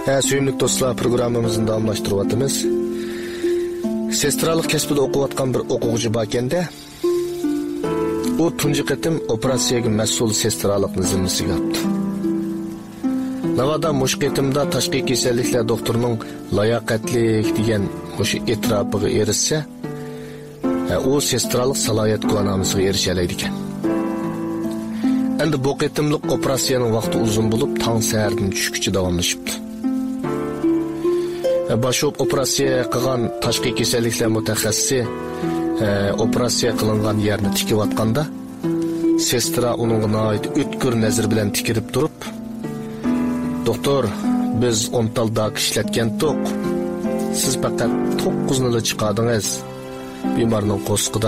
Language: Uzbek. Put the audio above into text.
Suyumlik dostlar, programımızın davamlaştırıvatımız. Sestralık kesbide okuyatkan bir okuyucu bakende, o tuncu ketim operasiyaga mas'ul sestralıkni zimmasiga yaptı. Navada mush ketimda tashqi kasalliklar doktorining layoqatlik degan mush e'tirofiga erishsa, o sestralık salohiyat guvohnomasiga erishalaydi ekan. Endi bu ketimlik operatsiyaning vaqti uzun bo'lib, tong sahardan tushgacha davomlashibdi. Başı operasiya qilgan tashqi kasalliklar mutaxassisi operatsiya qilingan yerni tikib atqanda, sestra uning o'tkir nazar bilan tikirib turib, "Doktor, biz 10 talda ishlatgan to'q. Siz faqat 9 ni chiqardingiz. Bemorning qo'sqida